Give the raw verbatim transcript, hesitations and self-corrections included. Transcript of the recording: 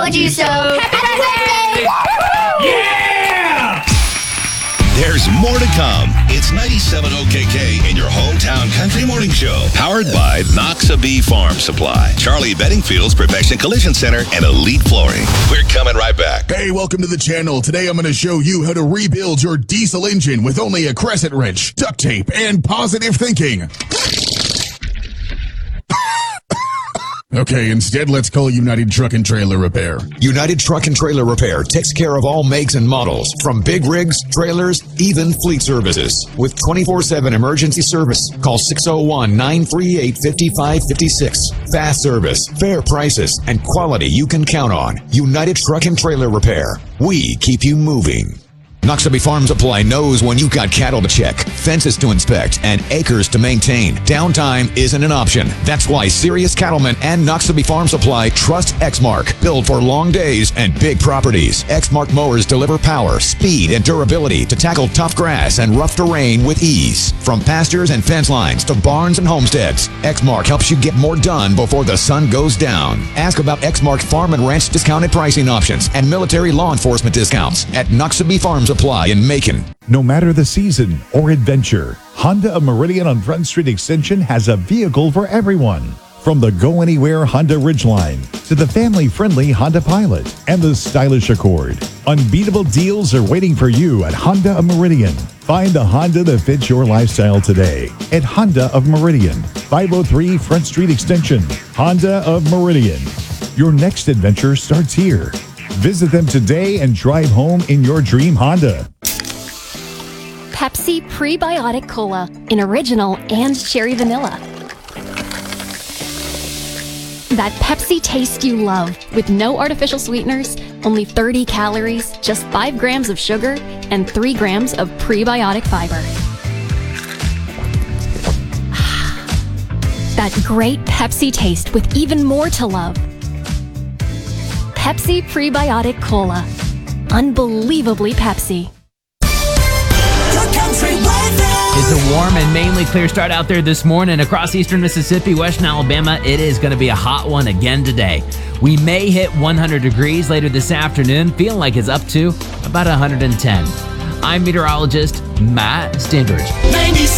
told you so. Happy birthday! Yeah! There's more to come. It's ninety-seven O K K in your hometown country morning show. Powered by Noxabee Farm Supply, Charlie Bedingfield's Perfection Collision Center, and Elite Flooring. We're coming right back. Hey, welcome to the channel. Today I'm going to show you how to rebuild your diesel engine with only a crescent wrench, duct tape, and positive thinking. Okay, instead, let's call United Truck and Trailer Repair. United Truck and Trailer Repair takes care of all makes and models, from big rigs, trailers, even fleet services. With twenty-four seven emergency service, call six oh one, nine three eight, five five five six. Fast service, fair prices, and quality you can count on. United Truck and Trailer Repair. We keep you moving. Noxabee Farm Supply knows when you've got cattle to check, fences to inspect, and acres to maintain. Downtime isn't an option. That's why serious cattlemen and Noxabee Farm Supply trust Exmark. Built for long days and big properties, Exmark mowers deliver power, speed, and durability to tackle tough grass and rough terrain with ease. From pastures and fence lines to barns and homesteads, Exmark helps you get more done before the sun goes down. Ask about Exmark Farm and Ranch discounted pricing options and military law enforcement discounts at Noxabee Farm Supply. Supply in Macon. No matter the season or adventure, Honda of Meridian on Front Street Extension has a vehicle for everyone. From the Go Anywhere Honda Ridgeline to the family-friendly Honda Pilot and the stylish Accord. Unbeatable deals are waiting for you at Honda of Meridian. Find the Honda that fits your lifestyle today at Honda of Meridian, five oh three Front Street Extension. Honda of Meridian. Your next adventure starts here. Visit them today and drive home in your dream Honda. Pepsi Prebiotic Cola in original and cherry vanilla. That Pepsi taste you love with no artificial sweeteners, only thirty calories, just five grams of sugar, and three grams of prebiotic fiber. That great Pepsi taste with even more to love. Pepsi Prebiotic Cola. Unbelievably Pepsi. It's a warm and mainly clear start out there this morning across eastern Mississippi, western Alabama. It is going to be a hot one again today. We may hit one hundred degrees later this afternoon, feeling like it's up to about one hundred ten. I'm meteorologist Matt Standridge.